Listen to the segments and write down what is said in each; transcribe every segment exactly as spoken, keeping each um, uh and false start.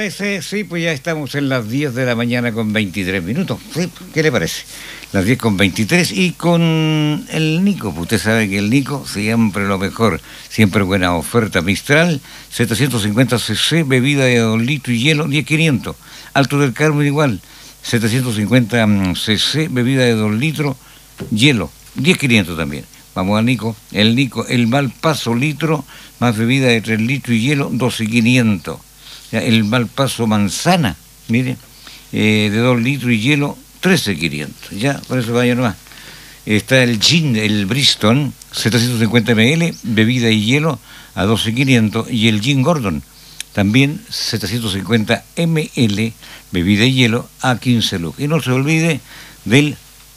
parece? Sí, pues ya estamos en las diez de la mañana con veintitrés minutos. ¿Sí? ¿Qué le parece? Las diez con veintitrés y con el Nico. Pues usted sabe que el Nico siempre lo mejor. Siempre buena oferta. Mistral, setecientos cincuenta cc, bebida de dos litros y hielo, diez mil quinientos. Alto del Carmen igual, setecientos cincuenta cc, bebida de dos litros, hielo, diez mil quinientos también. Vamos al Nico. El Nico, el Malpaso litro, más bebida de tres litros y hielo, doce mil quinientos. El Malpaso manzana, mire, eh, de dos litros y hielo, trece mil quinientos. Ya, por eso vaya nomás. Está el gin, el Bristol, setecientos cincuenta mililitros, bebida y hielo a doce mil quinientos. Y el gin Gordon, también setecientos cincuenta mililitros, bebida y hielo a quince lucas. Y no se olvide del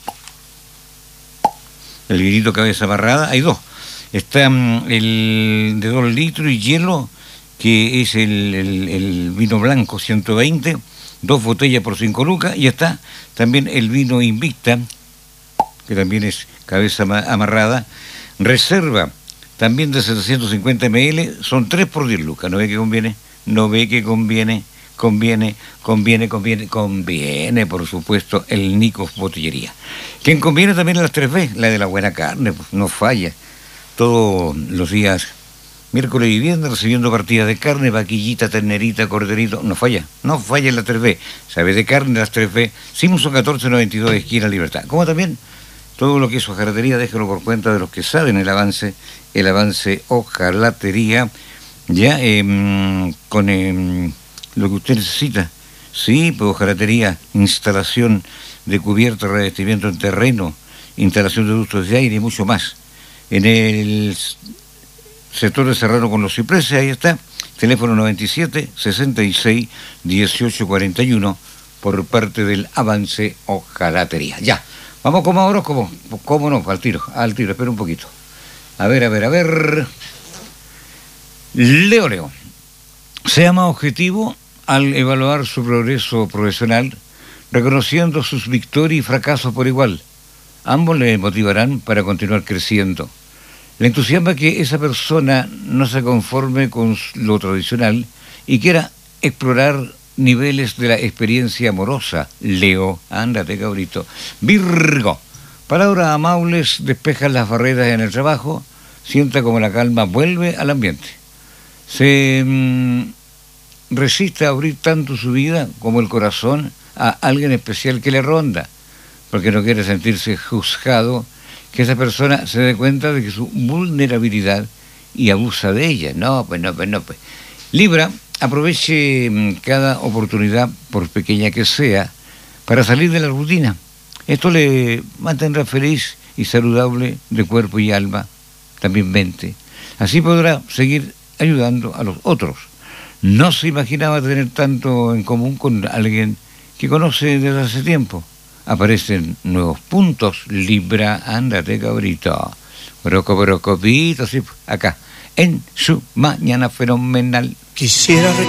el vinito Cabeza Amarrada, hay dos. Está um, el de dos litros y hielo, que es el, el, el vino blanco ciento veinte, dos botellas por cinco lucas, y está también el vino Invicta, que también es Cabeza Amarrada, reserva, también de setecientos cincuenta mililitros, son tres por diez lucas, ¿no ve que conviene? ¿No ve que conviene? Conviene, conviene, conviene, conviene, por supuesto, el Nico Botillería. Quien conviene también a las tres B, la de la buena carne, pues no falla. Todos los días, miércoles y viernes, recibiendo partidas de carne, vaquillita, ternerita, corderito, no falla, no falla en la tres B. Sabe de carne, las tres B, Simpson catorce noventa y dos, esquina Libertad. Como también todo lo que es hojalatería, déjelo por cuenta de los que saben el avance, el avance hojalatería, ya eh, con eh, lo que usted necesita. Sí, pues hojalatería, instalación de cubierta, revestimiento en terreno, instalación de ductos de aire y mucho más. En el sector de Serrano con los Cipreses, ahí está, teléfono noventa y siete, sesenta y seis, dieciocho cuarenta y uno, por parte del avance hojalatería. Ya, vamos como ahora, como, cómo no, al tiro, al tiro, espera un poquito. A ver, a ver, a ver. Leo, Leo. Sea más objetivo al evaluar su progreso profesional, reconociendo sus victorias y fracasos por igual. Ambos le motivarán para continuar creciendo. Le entusiasma que esa persona no se conforme con lo tradicional y quiera explorar niveles de la experiencia amorosa. Leo, ándate cabrito. Virgo, palabras amables despejan las barreras en el trabajo, sienta como la calma vuelve al ambiente. Se mmm, resiste a abrir tanto su vida como el corazón a alguien especial que le ronda, porque no quiere sentirse juzgado, que esa persona se dé cuenta de que su vulnerabilidad y abusa de ella. No, pues no, pues no, pues. Libra, aproveche cada oportunidad, por pequeña que sea, para salir de la rutina. Esto le mantendrá feliz y saludable de cuerpo y alma, también mente. Así podrá seguir ayudando a los otros. No se imaginaba tener tanto en común con alguien que conoce desde hace tiempo. Aparecen nuevos puntos. Libra, ándate cabrito. Broco, brocopito, sí, acá, en su mañana fenomenal. Quisiera